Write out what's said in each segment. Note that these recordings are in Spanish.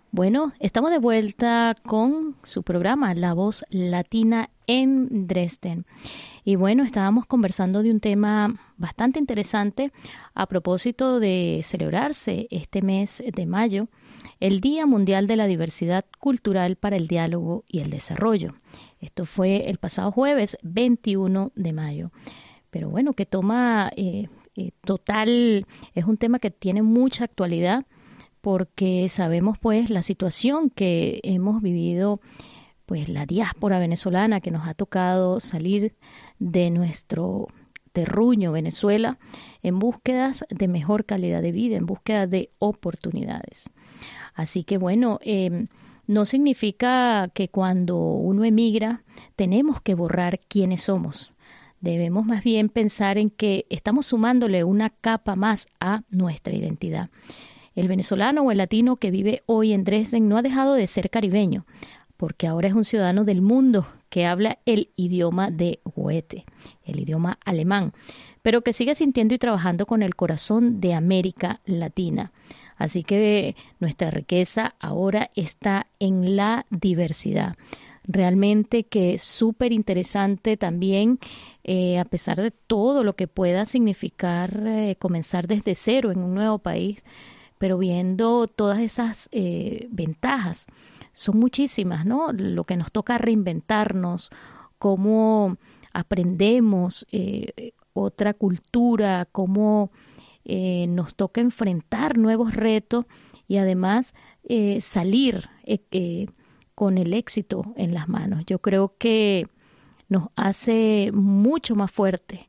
Bueno, estamos de vuelta con su programa La Voz Latina en Dresden. Y bueno, estábamos conversando de un tema bastante interesante a propósito de celebrarse este mes de mayo, el Día Mundial de la Diversidad Cultural para el Diálogo y el Desarrollo. Esto fue el pasado jueves 21 de mayo. Pero bueno, que toma total, es un tema que tiene mucha actualidad, porque sabemos pues la situación que hemos vivido, pues la diáspora venezolana que nos ha tocado salir de nuestro terruño Venezuela en búsquedas de mejor calidad de vida, en búsqueda de oportunidades. Así que bueno, no significa que cuando uno emigra tenemos que borrar quiénes somos. Debemos más bien pensar en que estamos sumándole una capa más a nuestra identidad. El venezolano o el latino que vive hoy en Dresden no ha dejado de ser caribeño, porque ahora es un ciudadano del mundo que habla el idioma de Goethe, el idioma alemán, pero que sigue sintiendo y trabajando con el corazón de América Latina. Así que nuestra riqueza ahora está en la diversidad. Realmente que es súper interesante también, a pesar de todo lo que pueda significar comenzar desde cero en un nuevo país, pero viendo todas esas ventajas, son muchísimas, ¿no? Lo que nos toca reinventarnos, cómo aprendemos otra cultura, cómo nos toca enfrentar nuevos retos y además salir con el éxito en las manos. Yo creo que nos hace mucho más fuerte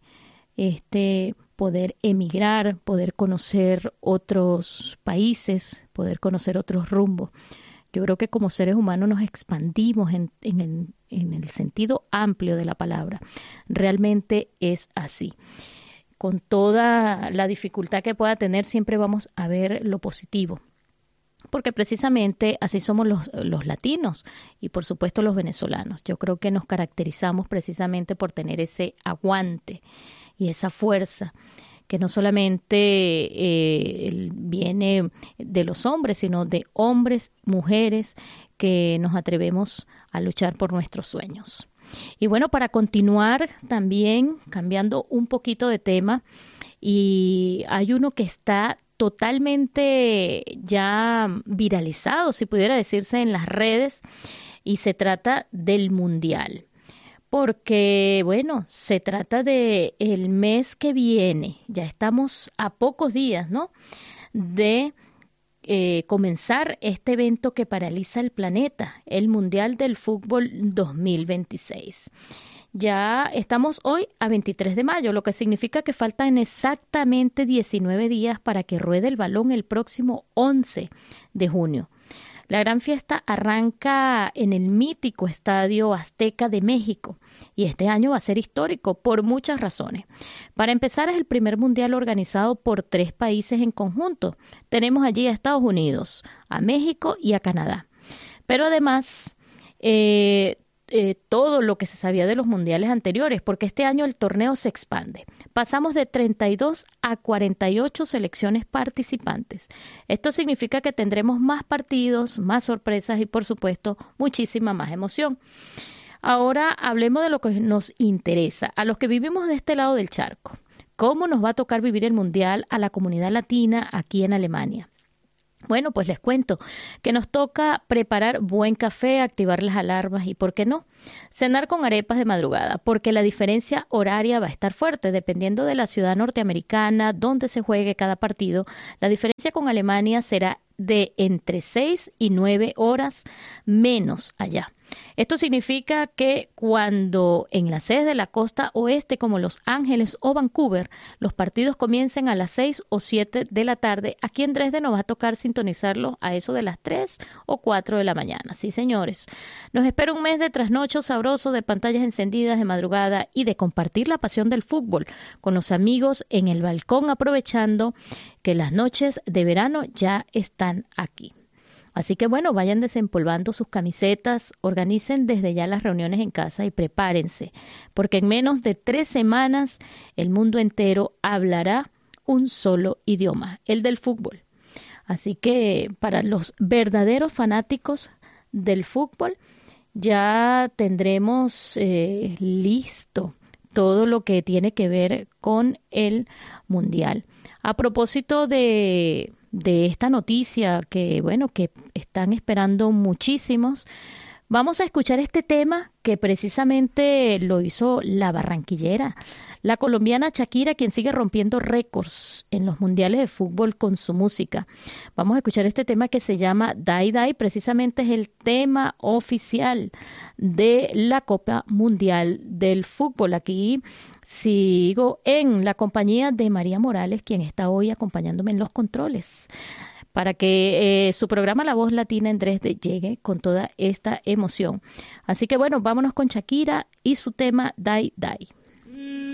poder emigrar, poder conocer otros países, poder conocer otros rumbos. Yo creo que como seres humanos nos expandimos en el sentido amplio de la palabra. Realmente es así. Con toda la dificultad que pueda tener, siempre vamos a ver lo positivo. Porque precisamente así somos los latinos y por supuesto los venezolanos. Yo creo que nos caracterizamos precisamente por tener ese aguante y esa fuerza que no solamente viene de los hombres, sino de hombres, mujeres, que nos atrevemos a luchar por nuestros sueños. Y bueno, para continuar también cambiando un poquito de tema, y hay uno que está totalmente ya viralizado, si pudiera decirse, en las redes, y se trata del Mundial. Porque, bueno, se trata de el mes que viene, ya estamos a pocos días, ¿no?, de comenzar este evento que paraliza el planeta, el Mundial del Fútbol 2026. Ya estamos hoy a 23 de mayo, lo que significa que faltan exactamente 19 días para que ruede el balón el próximo 11 de junio. La gran fiesta arranca en el mítico Estadio Azteca de México y este año va a ser histórico por muchas razones. Para empezar, es el primer mundial organizado por 3 países en conjunto. Tenemos allí a Estados Unidos, a México y a Canadá. Pero además, todo lo que se sabía de los mundiales anteriores, porque este año el torneo se expande. Pasamos de 32 a 48 selecciones participantes. Esto significa que tendremos más partidos, más sorpresas y, por supuesto, muchísima más emoción. Ahora hablemos de lo que nos interesa, a los que vivimos de este lado del charco. ¿Cómo nos va a tocar vivir el mundial a la comunidad latina aquí en Alemania? Bueno, pues les cuento que nos toca preparar buen café, activar las alarmas y, ¿por qué no?, cenar con arepas de madrugada, porque la diferencia horaria va a estar fuerte. Dependiendo de la ciudad norteamericana, donde se juegue cada partido, la diferencia con Alemania será de entre 6 y 9 horas menos allá. Esto significa que cuando en las sedes de la costa oeste como Los Ángeles o Vancouver los partidos comiencen a las 6 o 7 de la tarde, aquí en Dresden nos va a tocar sintonizarlos a eso de las 3 o 4 de la mañana. Sí, señores, nos espera un mes de trasnocho sabroso, de pantallas encendidas de madrugada y de compartir la pasión del fútbol con los amigos en el balcón, aprovechando que las noches de verano ya están aquí. Así que bueno, vayan desempolvando sus camisetas, organicen desde ya las reuniones en casa y prepárense, porque en menos de 3 semanas el mundo entero hablará un solo idioma, el del fútbol. Así que para los verdaderos fanáticos del fútbol, ya tendremos listo todo lo que tiene que ver con el Mundial. A propósito de esta noticia que, bueno, que están esperando muchísimos, vamos a escuchar este tema que precisamente lo hizo la barranquillera, la colombiana Shakira, quien sigue rompiendo récords en los mundiales de fútbol con su música. Vamos a escuchar este tema que se llama Die Die, precisamente es el tema oficial de la Copa Mundial del Fútbol. Aquí sigo en la compañía de María Morales, quien está hoy acompañándome en los controles, para que su programa La Voz Latina en Dresde llegue con toda esta emoción. Así que bueno, vámonos con Shakira y su tema Die Die.